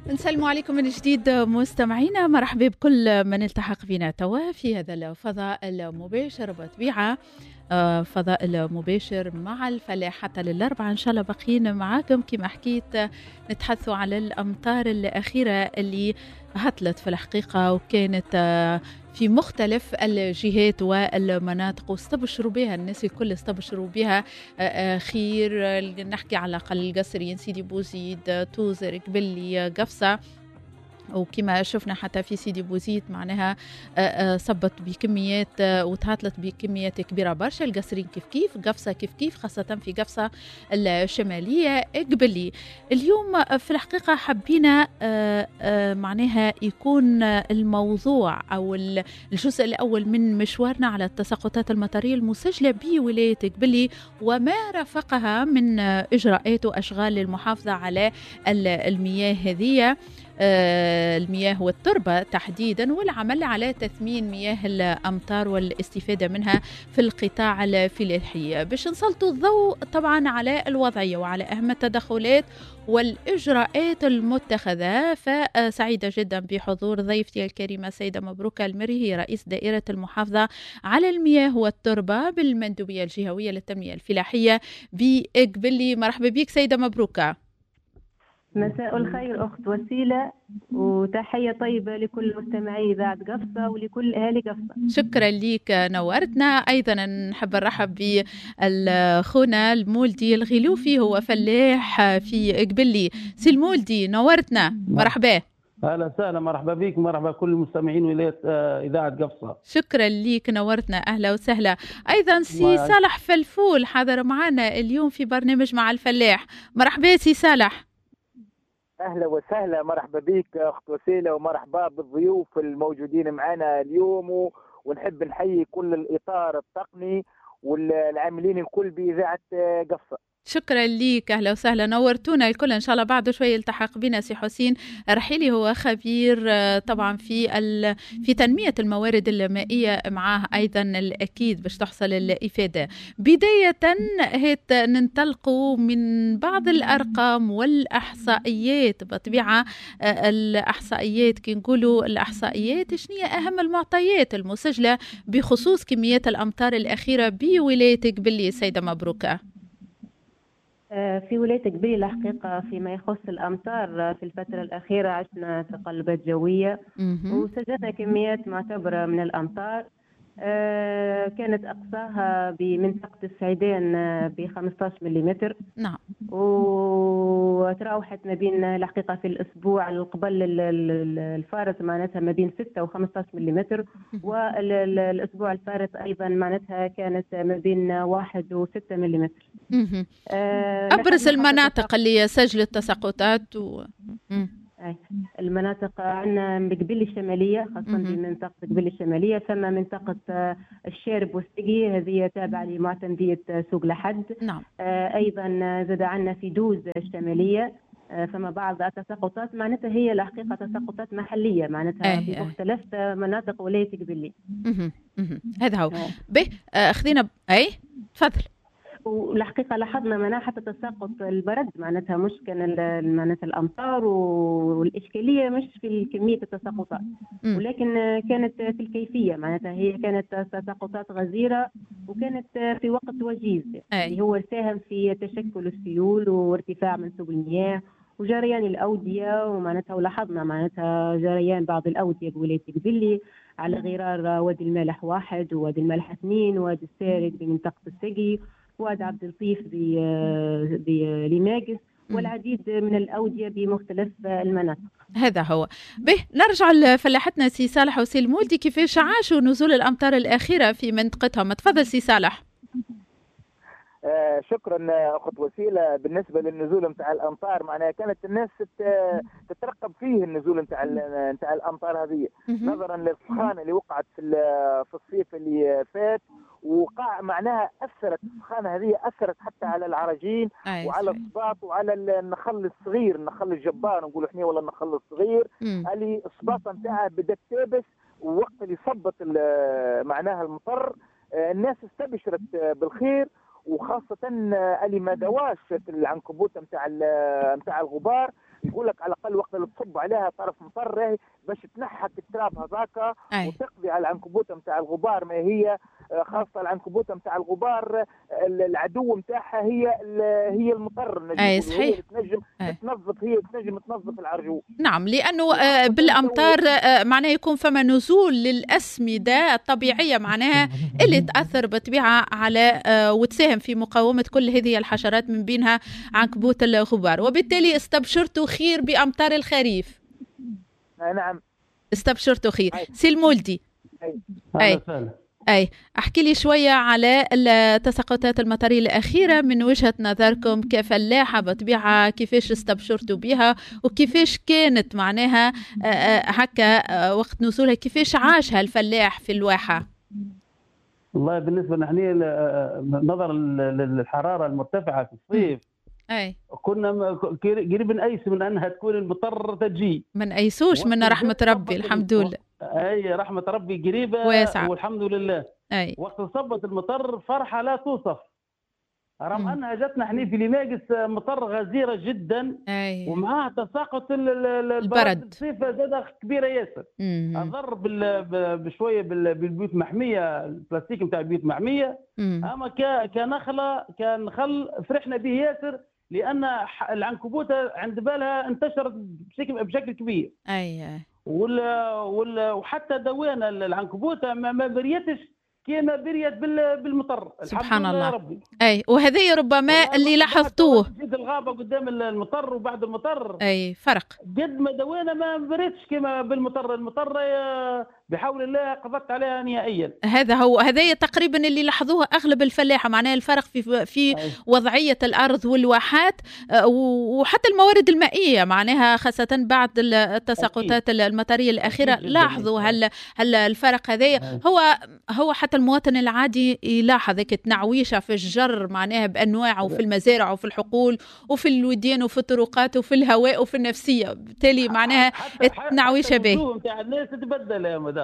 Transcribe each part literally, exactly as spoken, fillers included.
نسلموا عليكم من جديد مستمعينا، مرحبا بكل من التحق بنا توا في هذا الفضاء المباشر بطبيعة فضاء المباشر مع الفلاح حتى للأربعة إن شاء الله باقيين معاكم. كما حكيت نتحدثوا على الأمطار الأخيرة اللي هطلت في الحقيقة وكانت في مختلف الجهات والمناطق واستبشروا بها الناس الكل استبشروا بها خير. نحكي على الأقل قصرين سيدي بوزيد توزر قبلي قفصة، وكما شفنا حتى في سيدي بوزيد معناها صبت بكميات وتهطلت بكميات كبيرة برشا. القصرين كيف كيف، قفصة كيف كيف، خاصة في قفصة الشمالية قبلي. اليوم في الحقيقة حبينا معناها يكون الموضوع أو الجزء الأول من مشوارنا على التساقطات المطرية المسجلة بولاية قبلي وما رافقها من إجراءات وأشغال للمحافظة على المياه هذه، المياه والتربة تحديدا، والعمل على تثمين مياه الأمطار والاستفادة منها في القطاع الفلاحي باش نسلطوا الضوء طبعا على الوضعية وعلى أهم التدخلات والإجراءات المتخذة. فسعيدة جدا بحضور ضيفتي الكريمة سيدة مبروكة المري، هي رئيس دائرة المحافظة على المياه والتربة بالمندوبية الجهوية للتنمية الفلاحية بقبلي. مرحبا بك سيدة مبروكة. مساء الخير أخت وسيلة، وتحية طيبة لكل مستمعي إذاعة قفصة ولكل أهالي قفصة. شكرا ليك نورتنا. أيضا نحب نرحب بالخونا المولدي الغلوفي، هو فلاح في قبلي. سي المولدي نورتنا، مرحبا. اهلا وسهلا، مرحبا بك، مرحبا كل المستمعين ولاية اذاعه قفصه. شكرا ليك نورتنا، اهلا وسهلا. ايضا سي صالح فلفول حاضر معنا اليوم في برنامج مع الفلاح. مرحبا سي صالح. اهلا وسهلا، مرحبا بك اخت وسيله ومرحبا بالضيوف الموجودين معنا اليوم، ونحب نحيي كل الاطار التقني والعاملين الكل باذاعه قفصه. شكرا ليك، اهلا وسهلا، نورتونا الكل. ان شاء الله بعد شويه يلتحق بنا سي حسين رحيلي، هو خبير طبعا في ال... في تنميه الموارد المائيه، معاه ايضا الاكيد باش تحصل الافاده. بدايه هيت ننطلقوا من بعض الارقام والاحصائيات. بطبيعه الاحصائيات كي نقولوا الاحصائيات شنو هي اهم المعطيات المسجله بخصوص كميات الامطار الاخيره بولايه قبلي سيده مبروكه؟ في ولاية قبلي الحقيقة فيما يخص الأمطار في الفترة الأخيرة عشنا تقلبات جوية وسجلنا كميات معتبرة من الأمطار. كانت أقصاها بمنطقة السعيدان ب خمسة عشر ملم. نعم. وتراوحت ما بين الحقيقة في الأسبوع القبل الفارط معناتها ما بين ستة و خمسة عشر ملم، والأسبوع الفارط أيضا معناتها كانت ما بين واحد و ستة ملم. أبرز المناطق اللي سجلت تساقطات و... المناطق عندنا بقبلي الشمالية، خاصة بمنطقة قبلي الشمالية، ثم منطقة الشارب والسقي هذه تابعة لمعتمدية سوق لحد. نعم. أيضا زاد عندنا في دوز الشمالية فما بعض التساقطات معناتها هي الحقيقة تساقطات محلية معناتها في مختلف مناطق ولاية قبلي. هذا هو. به أخذينا أي تفضل. والحقيقة لاحظنا منها حتى تساقط البرد معناتها مش كان معناتها الأمطار، والإشكالية مش في كمية التساقطات ولكن كانت في الكيفية. معناتها هي كانت تساقطات غزيرة وكانت في وقت وجيز اللي هو ساهم في تشكل السيول وارتفاع منسوب المياه وجريان الأودية. ومعناتها ولاحظنا معناتها جريان بعض الأودية بولاية قبلي على غرار وادي المالح واحد ووادي المالح اثنين ووادي السارد بمنطقة السقي وادي عبد اللطيف بليماقس والعديد من الأودية بمختلف المناطق. هذا هو. به نرجع لفلاحتنا سي صالح وسي المولدي، كيفاش عاشوا نزول الأمطار الأخيرة في منطقتهم؟ تفضل سي صالح. آه شكرا اخت وسيله. بالنسبه للنزول نتاع الامطار معناها كانت الناس تترقب فيه النزول نتاع نتاع الامطار هذه نظرا للسخانه اللي وقعت في في الصيف اللي فات، وقع معناها اثرت السخانه هذه اثرت حتى على العراجين وعلى الصباط وعلى النخل الصغير، النخل الجبار نقولوا احنا ولا النخل الصغير اللي الصباطه نتاعها بدات تابس، ووقت اللي صبت معناها المطر الناس استبشرت بالخير، وخاصة اللي ما دواش في العنكبوت نتاع نتاع الغبار يقول لك على الاقل وقت اللي تصب عليها طرف مطر راهي باش تنحك التراب هذاك وتقضي على العنكبوته نتاع الغبار. ما هي خاصه العنكبوته نتاع الغبار العدو نتاعها هي هي المطر. اي صحيح. هي تنجم تنظف هي تنجم تنظف العرجو. نعم، لانه آه بالامطار آه معناها يكون فما نزول للاسمده الطبيعيه معناها اللي تاثر بالطبيعه على آه وتساهم في مقاومه كل هذه الحشرات من بينها عنكبوت الغبار، وبالتالي استبشرتوا خير بامطار الخريف. نعم استبشرتوا خير. سي المولدي. اي اي, أي. احكي لي شويه على التساقطات المطريه الاخيره من وجهه نظركم كفلاحه بطبيعه، كيفاش استبشرتوا بها وكيفاش كانت معناها هكا وقت نزولها، كيفاش عاشها الفلاح في الواحه؟ والله بالنسبه نحن نظرا للحراره المرتفعه في الصيف اي كنا قريب نأيس من انها تكون المطر تجي. من ايسوش من رحمه ربي الحمد لله. اي رحمه ربي قريبه واسعة. والحمد لله. اي وقت صبت المطر فرحه لا توصف، رغم انها جتنا احنا في لماقس مطر غزيره جدا. أي. ومعها تساقط البرد. الصيف زاد كبيره ياسر. اضر بشويه بالبيوت محميه، البلاستيك نتاع البيوت محميه. مم. اما كنخله كان خل فرحنا به ياسر، لان العنكبوته عند بالها انتشرت بشكل بشكل كبير. اي ولا ولا وحتى دوينا العنكبوته ما بريتش كيما بريت بالمطر. سبحان الله. ربي. اي وهذه ربما اللي لاحظتوه. جد الغابه قدام المطر وبعد المطر اي فرق. قد ما دوينا ما بريتش كيما بالمطر. المطر بحول الله قضت عليها نهائيا. هذا هو هذا تقريبا اللي لاحظوه اغلب الفلاحه، معناها الفرق في في أي. وضعيه الارض والواحات وحتى الموارد المائيه، معناها خاصه بعد التساقطات المطريه الاخيره. لاحظوا هل هل الفرق هذا هو هو حتى المواطن العادي يلاحظ هيك تنعويشه في الجر معناها بانواعه، وفي المزارع وفي الحقول وفي الوديان وفي الطرقات وفي الهواء وفي النفسيه، بالتالي معناها تنعويشه به. الوجوه نتاع الناس تتبدل يا مدام.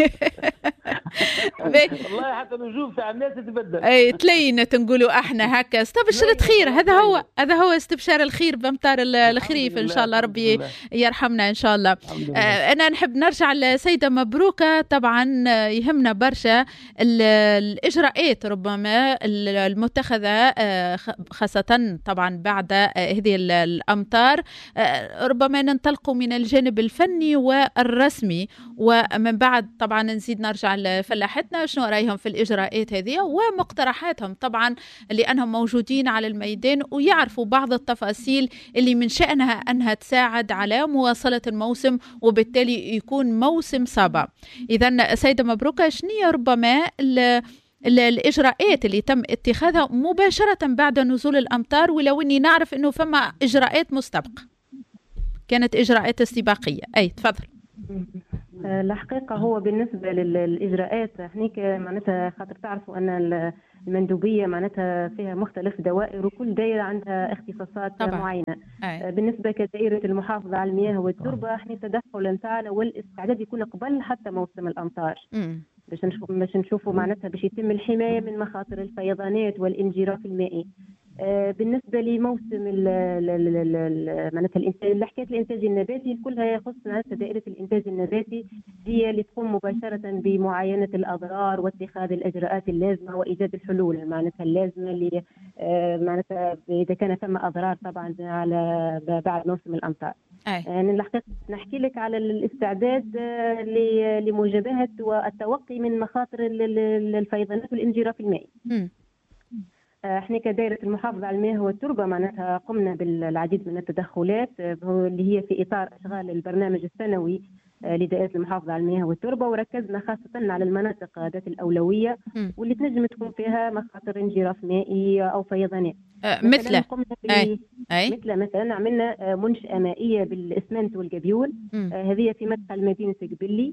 والله حتى الوجوه نتاع الناس تتبدل. اي تلينت نقولوا احنا هكا استبشرت خير. هذا هو هذا هو استبشار الخير بامطار الخريف ان شاء الله. ربي يرحمنا ان شاء الله. آه انا نحب نرجع لسيدة مبروكة. طبعا يهمنا برشا الإجراءات ربما المتخذة خاصة طبعا بعد هذه الأمطار. ربما ننطلق من الجانب الفني والرسمي، ومن بعد طبعا نزيد نرجع لفلاحتنا شنو رأيهم في الإجراءات هذه ومقترحاتهم، طبعا لأنهم موجودين على الميدان ويعرفوا بعض التفاصيل اللي من شأنها أنها تساعد على مواصلة الموسم وبالتالي يكون موسم صعب. إذن سيدة مبروكة، شنية ربما الإجراءات اللي تم اتخاذها مباشرة بعد نزول الأمطار، ولو أني نعرف أنه فما إجراءات مسبقة كانت إجراءات استباقية؟ أي تفضل. الحقيقة هو بالنسبة للإجراءات هنيك معناتها خاطر تعرفوا أن المندوبية معناتها فيها مختلف دوائر وكل دائرة عندها اختصاصات طبعا. معينة. أي. بالنسبة كدائرة المحافظة على المياه والتربة احنا التدخل نتاعنا والاستعداد يكون قبل حتى موسم الأمطار. م. باش نشوف باش نشوفوا معناتها باش يتم الحمايه من مخاطر الفيضانات والانجراف المائي. آه بالنسبه لموسم معناتها الانتاج، حكايه الانتاج النباتي كلها يخص معناتها دائره الانتاج النباتي هي اللي تقوم مباشره بمعاينه الاضرار واتخاذ الاجراءات اللازمه وايجاد الحلول معناتها اللازمه اللي آه معناتها اذا كان ثم اضرار طبعا على بعد موسم الامطار. يعني الحقيقة نحكي لك على الاستعداد لمواجهة والتوقي من مخاطر الفيضانات والانجراف المائي. احنا كدائرة المحافظة على المياه والتربة معناتها قمنا بالعديد من التدخلات اللي هي في إطار أشغال البرنامج السنوي لدائرة المحافظة على المياه والتربة، وركزنا خاصة على المناطق ذات الأولوية واللي تنجم تكون فيها مخاطر انجراف مائي أو فيضانات. مثل أي. أي. مثل مثلا عملنا منشأة مائية بالإسمنت والجبيول، آه هذه في مدخل مدينة قبلي.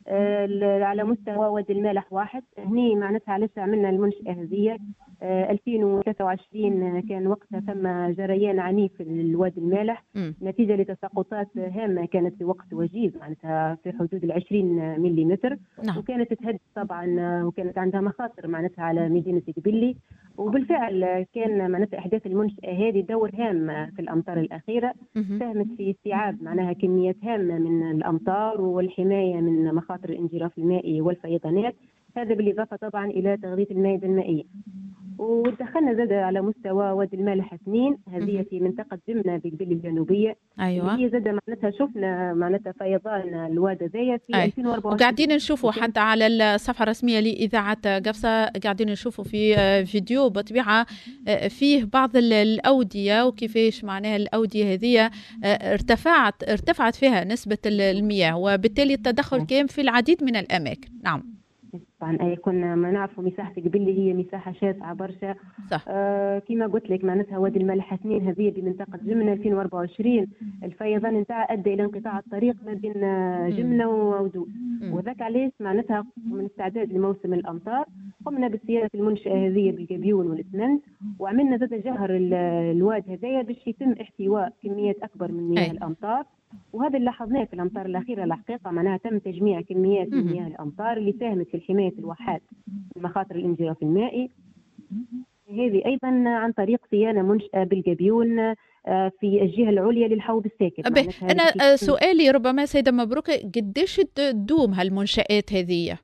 على مستوى وادي المالح واحد. هني معناتها علاش عملنا المنشأة هذه ألفين وثلاثة وعشرين كان وقتها ثم جريان عنيف في الوادي المالح م. نتيجة لتساقطات هامة كانت في وقت وجيز معناتها في حدود العشرين مليمتر نعم. وكانت تهدد طبعا وكانت عندها مخاطر معناتها على مدينة قبلي. وبالفعل كان معناتها احداث المنشاه هذه دور هام في الامطار الاخيره ساهمت في استيعاب معناها كميات هامه من الامطار والحمايه من مخاطر الانجراف المائي والفيضانات، هذا بالاضافه طبعا الى تغذيه المائده المائيه. ودخلنا زاد على مستوى وادي المالح اثنين، هذه في منطقه جمنه بقبيل الجنوبيه. ايوه هي زاد معناتها شفنا معناتها فيضان الواد ذايا في أي. ألفين وأربعة وعشرين وقاعدين نشوفوا حتى على الصفحه الرسميه لاذاعه قفصه قاعدين نشوفوا في فيديو بطبيعه فيه بعض الاوديه وكيفاش معناها الاوديه هذه ارتفعت ارتفعت فيها نسبه المياه وبالتالي التدخل كان في العديد من الاماكن. نعم طبعا اي كنا ما نعرفوا مساحه قبلي هي مساحه شاسعه برشا صح. آه كما قلت لك معناتها وادي المالح اثنين هذه بمنطقه جمنه ألفين وأربعة وعشرين الفيضان نتاعها ادى الى انقطاع الطريق ما بين جمنه وودود، وذاك علاش معناتها من استعداد لموسم الامطار قمنا بصيانه المنشاه هذه بالقبيون والاسمنت، وعملنا زاد جهر الواد هذايا باش يتم احتواء كميات اكبر من مياه الامطار. وهذا اللي لاحظناه في الامطار الاخيره الحقيقه معناها تم تجميع كميات من مياه الامطار اللي ساهمت في حمايه الواحات من مخاطر الانجراف المائي. هذه ايضا عن طريق صيانه منشاه بالقبيون في الجهه العليا للحوض الساكن. انا سؤالي ربما سيده مبروك، قديش تدوم هالمنشات هذه؟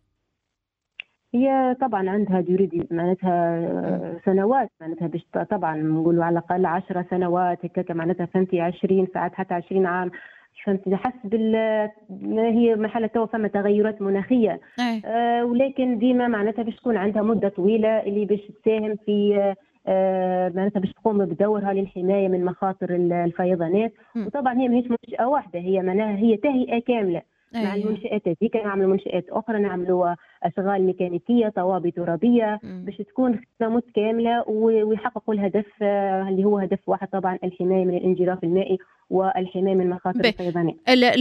هي طبعا عندها ديوريدي معناتها سنوات معناتها باش طبعا نقولوا على الاقل عشر سنوات هكاك معناتها فهمتي عشرين ساعات حتى عشرين عام فهمتي حسب ما هي محل تو فما تغيرات مناخيه آه ولكن ديما معناتها باش تكون عندها مده طويله اللي باش تساهم في آه معناتها باش تقوم بدورها للحمايه من مخاطر الفيضانات. وطبعا هي ماهيش منشاه واحده، هي معناها هي تهيئه كامله أيه. مع المنشآت هذيك نعملوا منشآت أخرى، نعملوا أشغال ميكانيكية طوابي ترابية باش تكون خدمة متكاملة ويحققوا الهدف اللي هو هدف واحد طبعا الحماية من الانجراف المائي والحماية من مخاطر الفيضانات.